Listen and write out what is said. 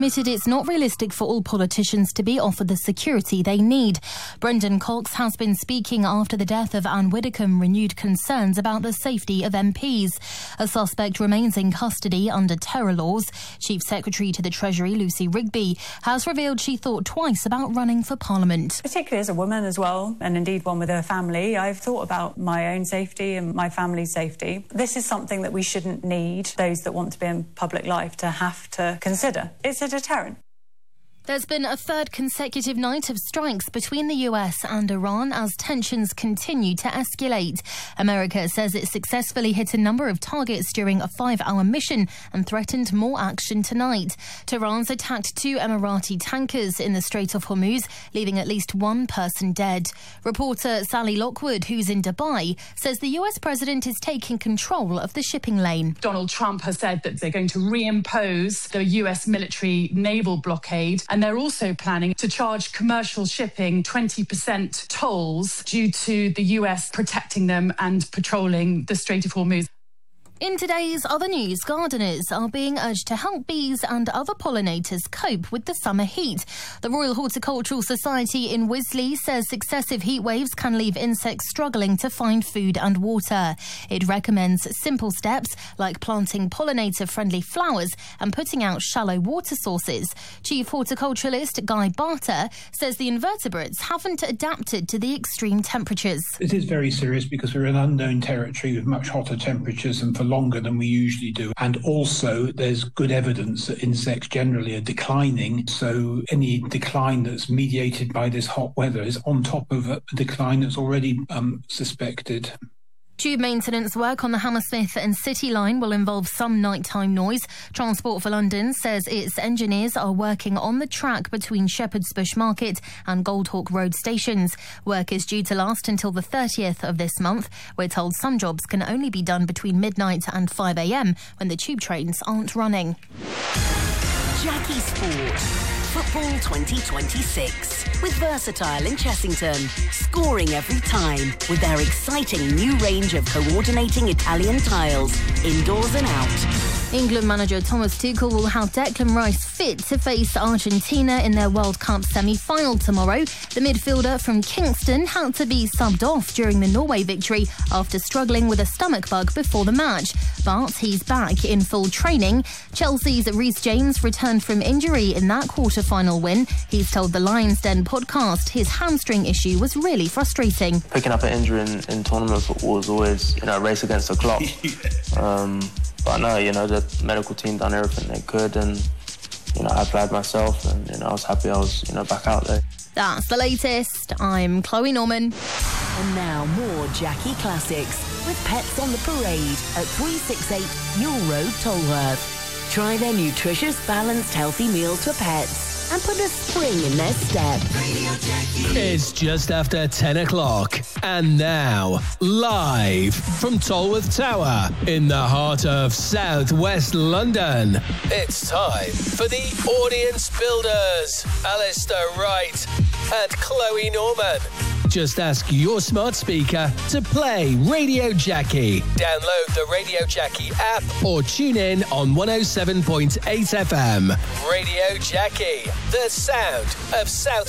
Admitted it's not realistic for all politicians to be offered the security they need. Brendan Cox has been speaking after the death of Anne Widdecombe renewed concerns about the safety of MPs. A suspect remains in custody under terror laws. Chief Secretary to the Treasury, Lucy Rigby, has revealed she thought twice about running for Parliament. Particularly as a woman as well, and indeed one with a family, I've thought about my own safety and my family's safety. This is something that we shouldn't need those that want to be in public life to have to consider. It's a deterrent. There's been a third consecutive night of strikes between the US and Iran as tensions continue to escalate. America says it successfully hit a number of targets during a 5-hour mission and threatened more action tonight. Tehran's attacked 2 Emirati tankers in the Strait of Hormuz, leaving at least 1 person dead. Reporter Sally Lockwood, who's in Dubai, says the US president is taking control of the shipping lane. Donald Trump has said that they're going to reimpose the US military naval blockade. And they're also planning to charge commercial shipping 20% tolls due to the US protecting them and patrolling the Strait of Hormuz. In today's other news, gardeners are being urged to help bees and other pollinators cope with the summer heat. The Royal Horticultural Society in Wisley says successive heat waves can leave insects struggling to find food and water. It recommends simple steps like planting pollinator-friendly flowers and putting out shallow water sources. Chief Horticulturalist Guy Barter says the invertebrates haven't adapted to the extreme temperatures. It is very serious because we're in unknown territory with much hotter temperatures and for longer than we usually do. And also there's good evidence that insects generally are declining. So any decline that's mediated by this hot weather is on top of a decline that's already suspected. Tube maintenance work on the Hammersmith and City line will involve some nighttime noise. Transport for London says its engineers are working on the track between Shepherd's Bush Market and Goldhawk Road stations. Work is due to last until the 30th of this month. We're told some jobs can only be done between midnight and 5 a.m. when the tube trains aren't running. Jackie Sport. Football 2026 with Versatile in Chessington, scoring every time with their exciting new range of coordinating Italian tiles, indoors and out. England manager Thomas Tuchel will have Declan Rice fit to face Argentina in their World Cup semi-final tomorrow. The midfielder from Kingston had to be subbed off during the Norway victory after struggling with a stomach bug before the match. But he's back in full training. Chelsea's Reece James returned from injury in that quarter-final win. He's told the Lions Den podcast his hamstring issue was really frustrating. Picking up an injury in tournament football is always, a race against the clock. But no, the medical team done everything they could, and I applied myself, and I was happy I was back out there. That's the latest. I'm Chloe Norman. And now more Jackie Classics with Pets on the Parade at 368 Mule Road, Tolworth. Try their nutritious, balanced, healthy meals for pets and put a spring in their step. It's just after 10 o'clock. And now, live from Tolworth Tower in the heart of southwest London, it's time for the Audience Builders, Alistair Wright and Chloe Norman. Just ask your smart speaker to play Radio Jackie. Download the Radio Jackie app or tune in on 107.8 FM. Radio Jackie, the sound of South